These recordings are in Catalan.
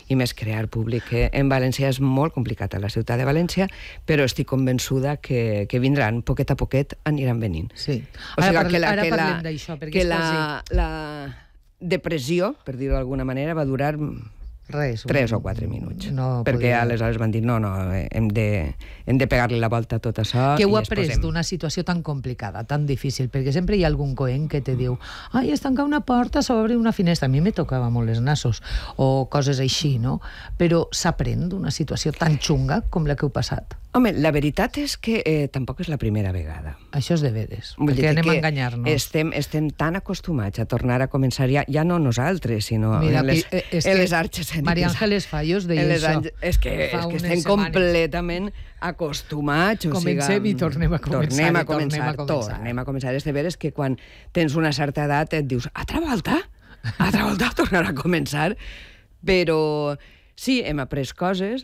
i més crear públic. En València és molt complicat, a la ciutat de València, però estic convençuda que vindran, poquet a poquet aniran venint. Sí. Ara parlem d'això, perquè que la depressió, per dir-ho d'alguna manera, va durar 3 o 4 minuts. Perquè aleshores van dir, no, hem de pegar-li la volta a tot això. Que ho ha pres d'una situació tan complicada, tan difícil, perquè sempre hi ha algun coent que te diu ai, es tanca una porta, s'obre una finestra. A mi me tocava molt les nassos, o coses així, no? Però s'aprèn d'una situació tan xunga com la que heu passat. Home, la veritat és que tampoc és la primera vegada. Això és de veres, perquè anem a enganyar-nos. Estem tan acostumats a tornar a començar, ja no nosaltres, sinó en les arts escèniques. Maria Ángeles Fallos deia això. És que estem completament acostumats. Comencem i tornem a començar. Tornem a començar. És de veres que quan tens una certa edat et dius, altra volta tornar a començar. Però sí, hem après coses,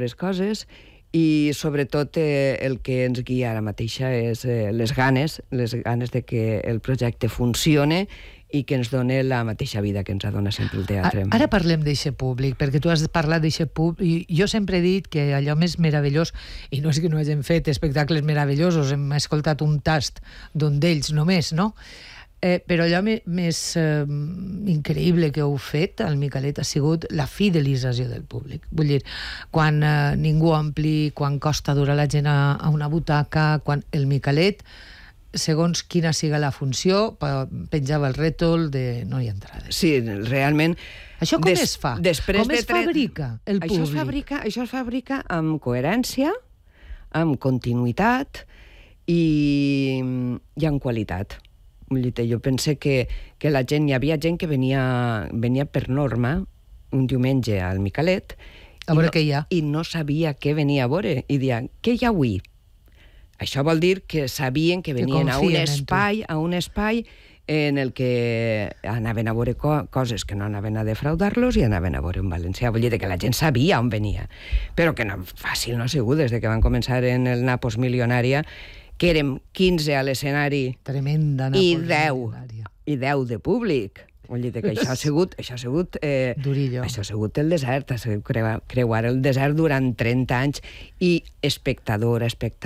i sobretot el que ens guia ara mateixa és les ganes de que el projecte funcione i que ens doni la mateixa vida que ens ha donat sempre el teatre. Ara parlem d'eixe públic, perquè tu has parlat d'eixe públic. Jo sempre he dit que allò més meravellós, i no és que no hagin fet espectacles meravellosos, hem escoltat un tast d'un d'ells només, no? Però allò més increïble que heu fet al Micalet ha sigut la fidelització del públic. Vull dir, quan ningú ompli, quan costa durar la gent a una butaca, quan el Micalet, segons quina siga la funció, penjava el rètol de no hi ha entrades. Sí, realment... Això com es fa? Com es fabrica el públic? Això es fabrica amb coherència, amb continuïtat i amb qualitat. Jo penso que la gent, hi havia gent que venia per norma un diumenge al Micalet i no sabia què venia a veure, i deia, què hi ha avui? Això vol dir que sabien que venien a un espai en el que anaven a veure coses que no anaven a defraudar-los i anaven a veure un valencià. Vull dir que la gent sabia on venia, però que fàcil no ha sigut des que van començar en el Nàpols Milionària, que érem 15 a l'escenari i 10 de públic. Vull dir que això ha sigut durillo. Això ha sigut el desert, creuar el desert durant 30 anys i espectador,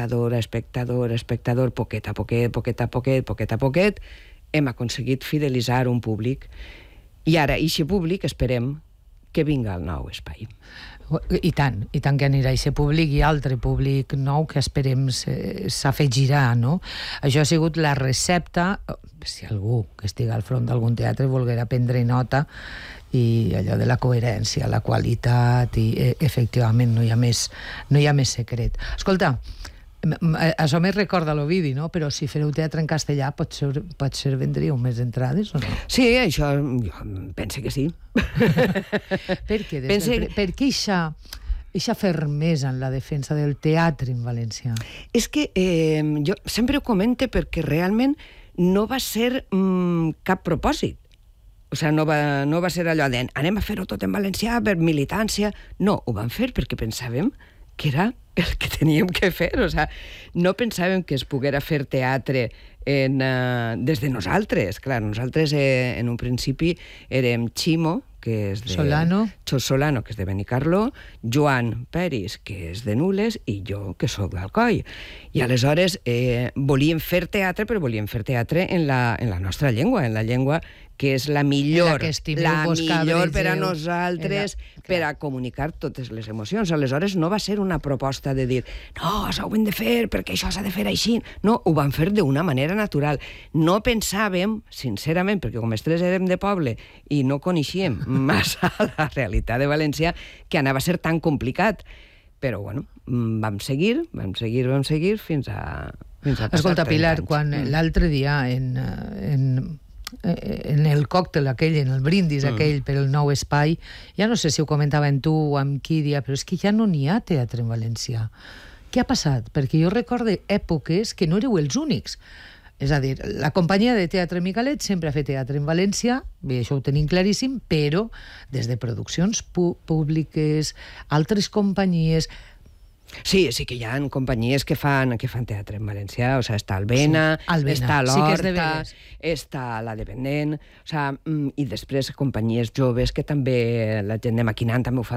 poquet a poquet, hem aconseguit fidelitzar un públic. I ara, aquest públic, esperem que vinga al nou espai. I tant que anirà aquest públic i altre públic nou que esperem s'afegirà, no? Això ha sigut la recepta, si algú que estigui al front d'algun teatre volguera prendre nota, i allò de la coherència, la qualitat, i efectivament no hi ha més secret. Escolta, això me recorda l'Ovidi, no? Però si fareu teatre en castellà potser vendríeu més entrades o no? Sí, això jo penso que sí. Per què? Per què eixa fermesa en la defensa del teatre en València? És que jo sempre ho comento perquè realment no va ser cap propòsit. O sigui, no va ser allò de anem a fer-ho tot en valencià per militància. No, ho vam fer perquè pensàvem que era el que teníem que fer. O sigui, no pensàvem que es poguera fer teatre des de nosaltres. Clar, nosaltres en un principi érem Ximo, que és de... Solano, que és de Benicarló, Joan Peris, que és de Nules, i jo, que sóc d'Alcoi. I aleshores volíem fer teatre, però volíem fer teatre en la nostra llengua, en la llengua que és la millor per a nosaltres per a comunicar totes les emocions. Aleshores no va ser una proposta de dir no, això ho hem de fer perquè això s'ha de fer així. No, ho vam fer d'una manera natural. No pensàvem, sincerament, perquè com els tres érem de poble i no coneixíem massa la realitat de València, que anava a ser tan complicat. Però, bueno, vam seguir fins a Escolta, Pilar, quan l'altre dia en el còctel aquell, en el brindis aquell per el nou espai, ja no sé si ho comentaven tu o amb qui dia, però és que ja no n'hi ha teatre en València. Què ha passat? Perquè jo recordo èpoques que no éreu els únics. És a dir, la companyia de teatre Micalet sempre ha fet teatre en València, bé, això ho tenim claríssim, però des de produccions públiques, altres companyies... Sí que hi ha companyies que fan teatre en valencià, o sigui, està Albena, està l'Horta, està la Dependent, o sigui, i després companyies joves que també, la gent de Maquinant també ho fa